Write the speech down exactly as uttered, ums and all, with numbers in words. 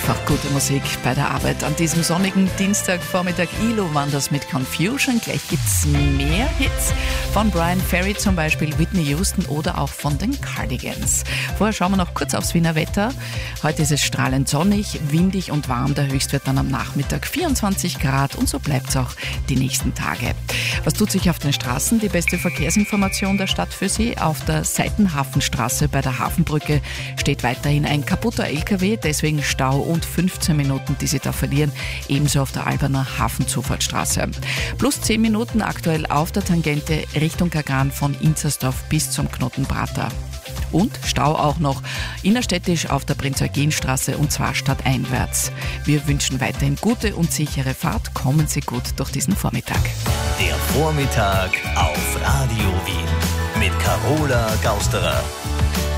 Einfach gute Musik bei der Arbeit an diesem sonnigen Dienstagvormittag. Elo Wanders mit Confusion. Gleich gibt's mehr Hits von Brian Ferry, zum Beispiel Whitney Houston oder auch von den Cardigans. Vorher schauen wir noch kurz aufs Wiener Wetter. Heute ist es strahlend sonnig, windig und warm. Der Höchstwert dann am Nachmittag vierundzwanzig Grad und so bleibt's auch die nächsten Tage. Was tut sich auf den Straßen? Die beste Verkehrsinformation der Stadt für Sie. Auf der Seitenhafenstraße bei der Hafenbrücke steht weiterhin ein kaputter L K W, deswegen Stau und fünfzehn Minuten, die Sie da verlieren. Ebenso auf der Alberner Hafenzufahrtsstraße. Plus zehn Minuten aktuell auf der Tangente Richtung Kagran von Inzersdorf bis zum Knoten Prater. Und Stau auch noch innerstädtisch auf der Prinz-Eugen-Straße und zwar stadteinwärts. Wir wünschen weiterhin gute und sichere Fahrt. Kommen Sie gut durch diesen Vormittag. Der Vormittag auf Radio Wien mit Carola Gausterer.